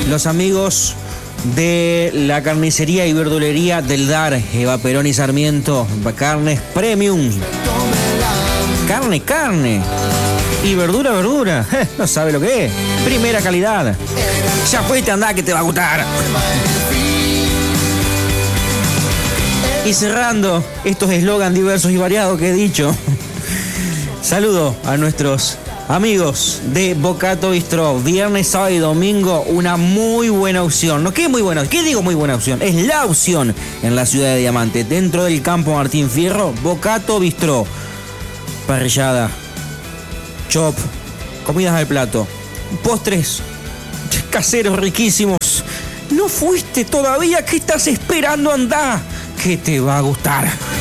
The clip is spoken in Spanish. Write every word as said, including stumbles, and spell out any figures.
los amigos de la carnicería y verdulería del Dar, Eva Perón y Sarmiento, carnes premium. Carne, carne. Y verdura, verdura. Eh, no sabe lo que es. Primera calidad. Ya fuiste, andá que te va a gustar. Y cerrando estos eslogan diversos y variados que he dicho, saludo a nuestros amigos de Bocato Bistró. Viernes, sábado y domingo, una muy buena opción. ¿No? ¿Qué muy buena? ¿Qué digo muy buena opción? Es la opción en la ciudad de Diamante. Dentro del campo Martín Fierro, Bocato Bistró. Parrillada, chop, comidas al plato, postres caseros riquísimos. ¿No fuiste todavía? ¿Qué estás esperando? Andá, que te va a gustar.